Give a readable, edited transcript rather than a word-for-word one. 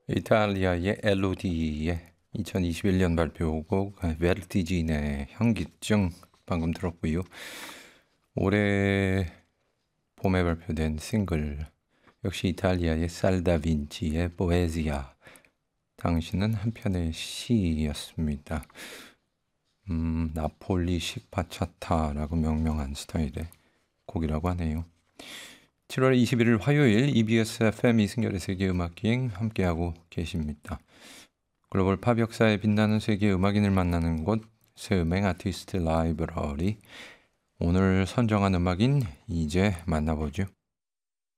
이탈리아의 엘로디의 2021년 발표곡 베르티지네 현기증 방금 들었고요. 올해 봄에 발표된 싱글 역시 이탈리아의 살다빈치의 포에지아, 당시는 한 편의 시였습니다. 나폴리식 바차타라고 명명한 스타일의 곡이라고 하네요. 7월 21일 화요일 EBS FM 이승열의 세계음악기행 함께하고 계십니다. 글로벌 팝 역사에 빛나는 세계 음악인을 만나는 곳 새음행 아티스트 라이브러리, 오늘 선정한 음악인 이제 만나보죠.